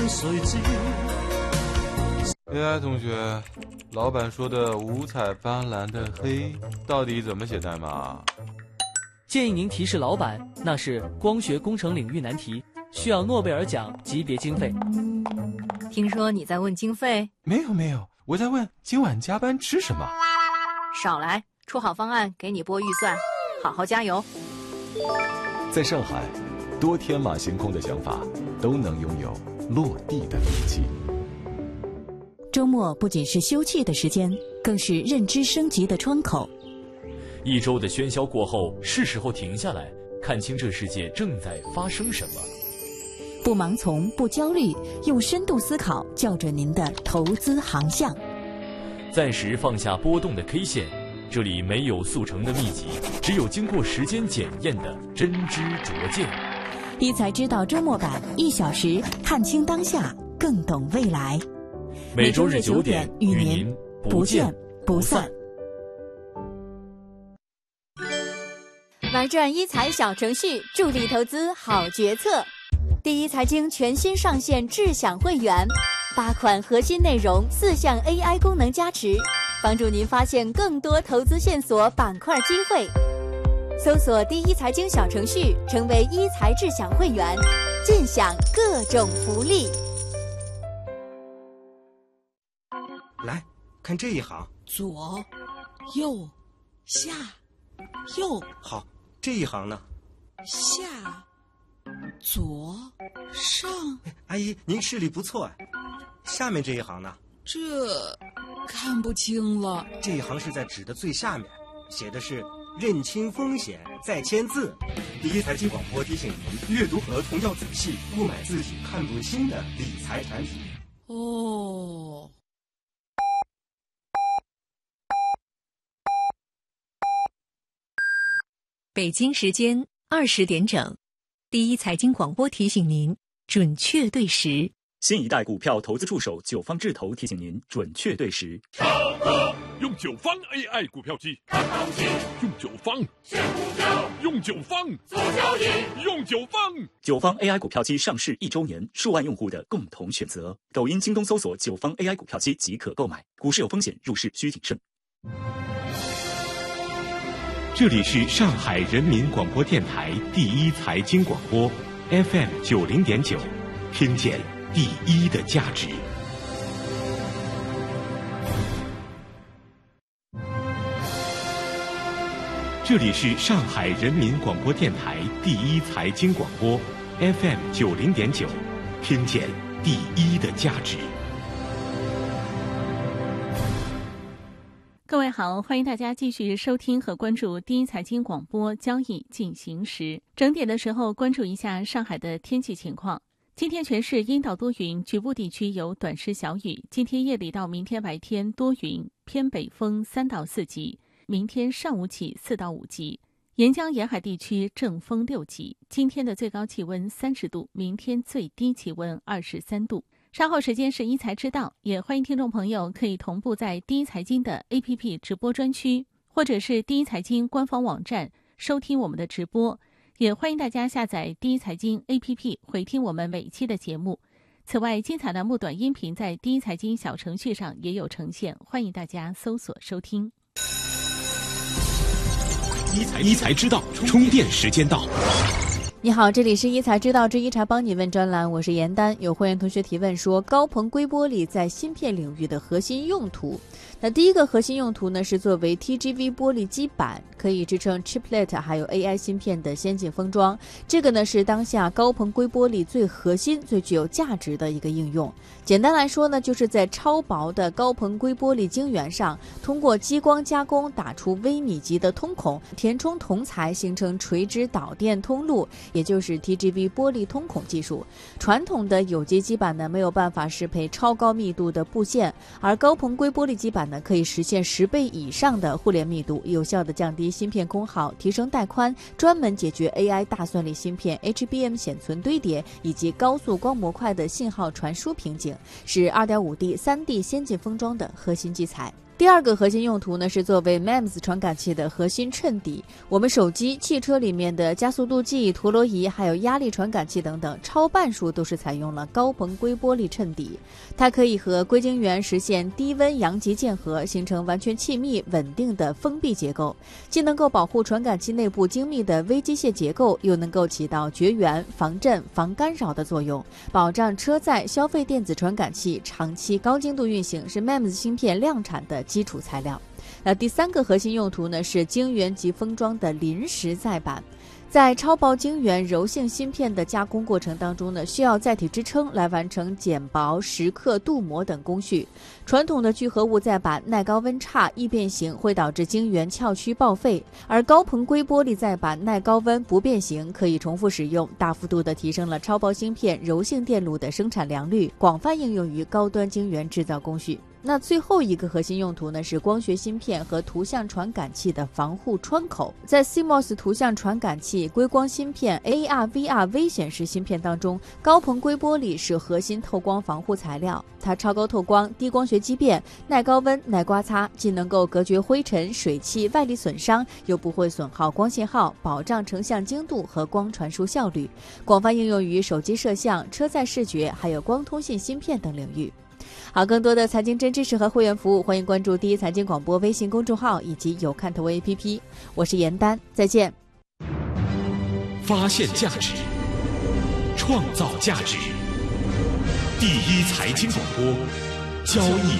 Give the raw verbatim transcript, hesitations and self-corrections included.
谁知 A I 同学，老板说的五彩斑斓的黑到底怎么写代码？ 建议您提示老板，那是光学工程领域难题，需要诺贝尔奖级别经费。 听说你在问经费？ 没有没有，我在问今晚加班吃什么。 少来，出好方案给你拨预算，好好加油。 在上海，多天马行空的想法都能拥有落地的力气。 周末不仅是休憩的时间，更是认知升级的窗口。 一周的喧嚣过后，是时候停下来，看清这世界正在发生什么。 不盲从，不焦虑，用深度思考校准您的投资航向。 暂时放下波动的 K 线，这里没有速成的秘籍，只有经过时间检验的真知灼见。 一财知道周末版，一小时看清当下，更懂未来。 每周日九点与您不见不散。 玩转一财小程序，助力投资好决策。第一财经全新上线智享会员，八款核心内容，四项 A I 功能加持，帮助您发现更多投资线索、板块机会。搜索第一财经小程序，成为一财智享会员，尽享各种福利。 来看这一行， 左、右、下、右。 好，这一行呢？ 下、左、上。 阿姨，您视力不错啊。下面这一行呢？ 这看不清了。 这一行是在纸的最下面，写的是认清风险再签字。第一财经广播提醒您，阅读合同要仔细，勿买自己看不清的理财产品。 哦。 北京时间二十点整，第一财经广播提醒您准确对时。 新一代股票投资助手九方智投提醒您准确对时。 唱歌用九方 A I 股票机，看行情；用九方选股票，用九方做交易，用九方。 九方 A I 股票机上市一周年，数万用户的共同选择。抖音、京东搜索九方 A I 股票机即可购买。股市有风险，入市需谨慎。 这里是上海人民广播电台第一财经广播 F M 九零点九，听见第一的价值。这里是上海人民广播电台第一财经广播 F M 九零点九，听见第一的价值。 各位好，欢迎大家继续收听和关注第一财经广播交易进行时。整点的时候关注一下上海的天气情况。今天全市阴到多云，局部地区有短时小雨。今天夜里到明天白天多云，偏北风三到四级，明天上午起四到五级。沿江沿海地区正风六级。今天的最高气温三十度，明天最低气温二十三度。稍后时间是一财知道，也欢迎听众朋友可以同步在第一财经的 A P P 直播专区，或者是第一财经官方网站收听我们的直播。也欢迎大家下载第一财经 A P P 回听我们每期的节目。此外，精彩栏目短音频在第一财经小程序上也有呈现，欢迎大家搜索收听。 一财一财知道，充电时间到。 你好，这里是一财知道之一财帮你问专栏，我是严丹。有会员同学提问说，高硼硅玻璃在芯片领域的核心用途。那第一个核心用途呢，是作为 T G V 玻璃基板，可以支撑 chiplet 还有 A I 芯片的先进封装。这个呢是当下高硼硅玻璃最核心、最具有价值的一个应用。简单来说呢，就是在超薄的高硼硅玻璃晶圆上，通过激光加工打出微米级的通孔，填充铜材，形成垂直导电通路，也就是 T G V 玻璃通孔技术。传统的有机基板呢，没有办法适配超高密度的布线，而高硼硅玻璃基板呢，可以实现十倍以上的互联密度，有效地降低芯片功耗，提升带宽，专门解决 A I 大算力芯片 H B M 显存堆叠以及高速光模块的信号传输瓶颈，是 二点五 D、三 D 先进封装的核心基材。 第二个核心用途呢是作为 M E M S 传感器的核心衬底。我们手机、汽车里面的加速度计、陀螺仪，还有压力传感器等等，超半数都是采用了高硼硅玻璃衬底。它可以和硅晶圆实现低温阳极键合，形成完全气密稳定的封闭结构，既能够保护传感器内部精密的微机械结构，又能够起到绝缘、防震、防干扰的作用，保障车载消费电子传感器长期高精度运行，是 M E M S 芯片量产的基础材料。那第三个核心用途呢是晶圆及封装的临时载板。在超薄晶圆柔性芯片的加工过程当中呢，需要载体支撑来完成剪薄、蚀刻、镀膜等工序。传统的聚合物载板耐高温差、易变形，会导致晶圆翘曲报废；而高硼硅玻璃载板耐高温、不变形，可以重复使用，大幅度的提升了超薄芯片柔性电路的生产良率，广泛应用于高端晶圆制造工序。那最后一个核心用途呢是光学芯片和图像传感器的防护窗口。在 C M O S 图像传感器、硅光芯片、A R V R 微显示芯片当中，高硼硅玻璃是核心透光防护材料。它超高透光、低光学畸变、耐高温、耐刮擦，既能够隔绝灰尘、水汽、外力损伤，又不会损耗光信号，保障成像精度和光传输效率，广泛应用于手机摄像、车载视觉，还有光通信芯片等领域。好，更多的财经真知识和会员服务，欢迎关注第一财经广播微信公众号以及有看头 A P P。我是严丹，再见。 发现价值，创造价值，第一财经广播，交易